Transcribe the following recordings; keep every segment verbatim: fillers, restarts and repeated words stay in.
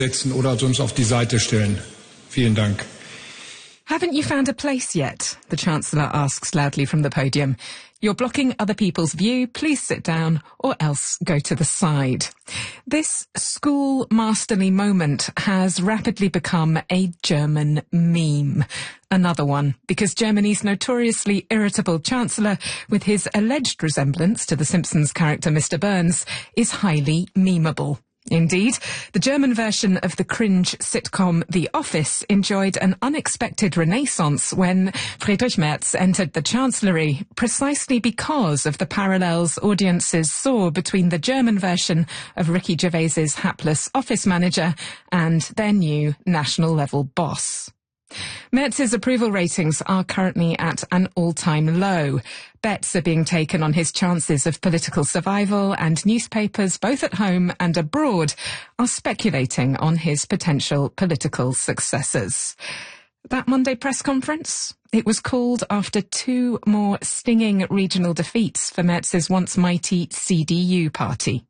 setzen oder uns auf die Seite stellen. Vielen Dank. Haven't you found a place yet? The Chancellor asks loudly from the podium. You're blocking other people's view. Please sit down or else go to the side. This school masterly moment has rapidly become a German meme. Another one, because Germany's notoriously irritable Chancellor, with his alleged resemblance to the Simpsons character Mister Burns, is highly memeable. Indeed, the German version of the cringe sitcom The Office enjoyed an unexpected renaissance when Friedrich Merz entered the Chancellery, precisely because of the parallels audiences saw between the German version of Ricky Gervais's hapless office manager and their new national-level boss. Merz's approval ratings are currently at an all-time low. Bets are being taken on his chances of political survival, and newspapers, both at home and abroad, are speculating on his potential political successors. That Monday press conference? It was called after two more stinging regional defeats for Merz's once mighty C D U party.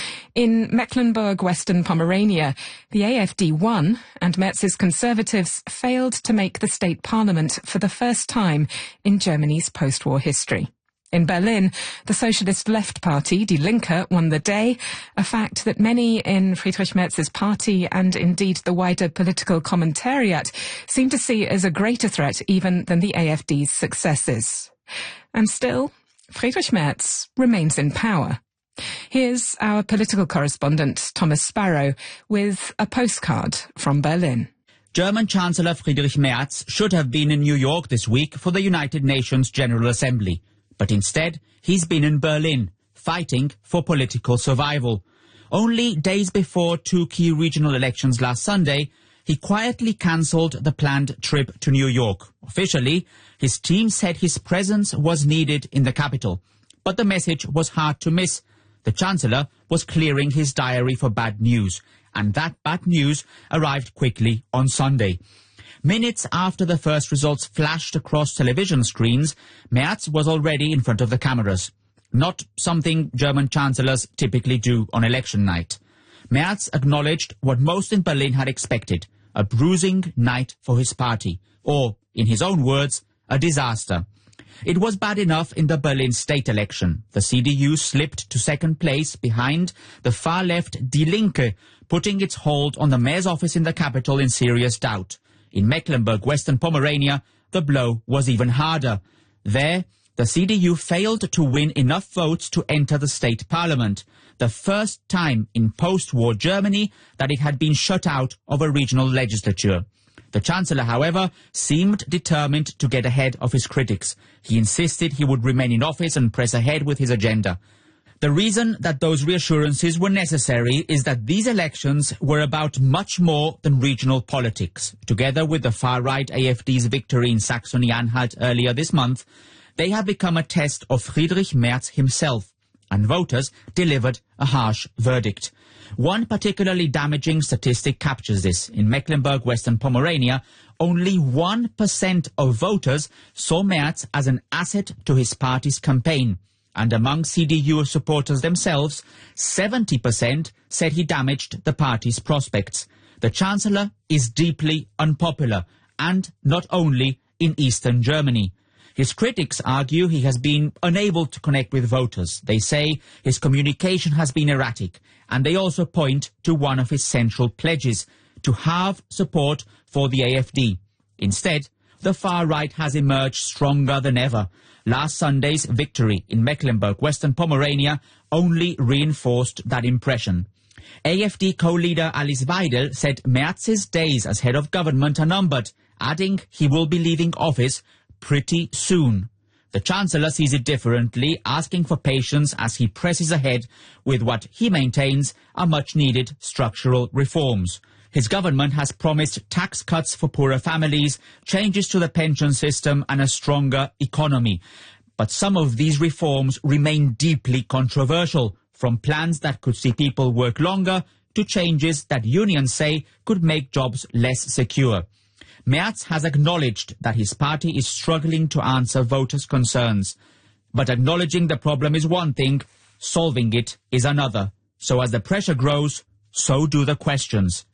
In Mecklenburg-Western Pomerania, the A F D won, and Merz's Conservatives failed to make the state parliament for the first time in Germany's post-war history. In Berlin, the Socialist Left Party, Die Linke, won the day, a fact that many in Friedrich Merz's party and indeed the wider political commentariat seem to see as a greater threat even than the A F D's successes. And still, Friedrich Merz remains in power. Here's our political correspondent, Thomas Sparrow, with a postcard from Berlin. German Chancellor Friedrich Merz should have been in New York this week for the United Nations General Assembly. But instead, he's been in Berlin, fighting for political survival. Only days before two key regional elections last Sunday, he quietly cancelled the planned trip to New York. Officially, his team said his presence was needed in the capital. But the message was hard to miss. The Chancellor was clearing his diary for bad news, and that bad news arrived quickly on Sunday. Minutes after the first results flashed across television screens, Merz was already in front of the cameras. Not something German chancellors typically do on election night. Merz acknowledged what most in Berlin had expected, a bruising night for his party, or, in his own words, a disaster. It was bad enough in the Berlin state election. The C D U slipped to second place behind the far-left Die Linke, putting its hold on the mayor's office in the capital in serious doubt. In Mecklenburg-Western Pomerania, the blow was even harder. There, the C D U failed to win enough votes to enter the state parliament, the first time in post-war Germany that it had been shut out of a regional legislature. The Chancellor, however, seemed determined to get ahead of his critics. He insisted he would remain in office and press ahead with his agenda. The reason that those reassurances were necessary is that these elections were about much more than regional politics. Together with the far-right A F D's victory in Saxony-Anhalt earlier this month, they have become a test of Friedrich Merz himself, and voters delivered a harsh verdict. One particularly damaging statistic captures this. In Mecklenburg-Western Pomerania, only one percent of voters saw Merz as an asset to his party's campaign. And among C D U supporters themselves, seventy percent said he damaged the party's prospects. The Chancellor is deeply unpopular, and not only in eastern Germany. His critics argue he has been unable to connect with voters. They say his communication has been erratic, and they also point to one of his central pledges, to halve support for the A F D. Instead, the far right has emerged stronger than ever. Last Sunday's victory in Mecklenburg-Western Pomerania only reinforced that impression. A F D co-leader Alice Weidel said Merz's days as head of government are numbered, adding he will be leaving office pretty soon. The Chancellor sees it differently, asking for patience as he presses ahead with what he maintains are much-needed structural reforms. His government has promised tax cuts for poorer families, changes to the pension system and a stronger economy. But some of these reforms remain deeply controversial, from plans that could see people work longer to changes that unions say could make jobs less secure. Merz has acknowledged that his party is struggling to answer voters' concerns. But acknowledging the problem is one thing, solving it is another. So as the pressure grows, so do the questions.